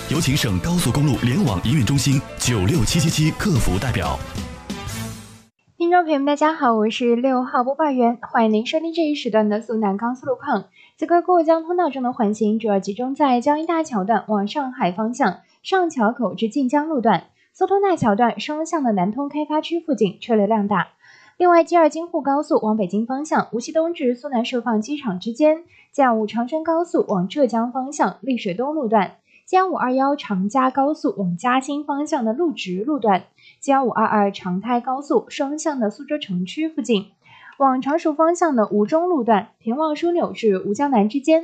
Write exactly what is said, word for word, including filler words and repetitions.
有请省高速公路联网营运中心九六七七七客服代表。 听众朋友们，大家好，我是六号播报员，欢迎您收听这一时段的苏南高速路况。此刻过江通道中的缓行主要集中在江阴大桥段往上海方向上桥口至晋江路段、苏通大桥段双向的南通开发区附近车流量大。另外 G 二 京沪高速往北京方向无锡东至苏南释放机场之间、G 二五 长春高速往浙江方向丽水东路段、G 二五二一长嘉高速往嘉兴方向的路直路段、G 二五二二长台高速双向的苏州城区附近，往常熟方向的吴中路段、平望枢纽至吴江南之间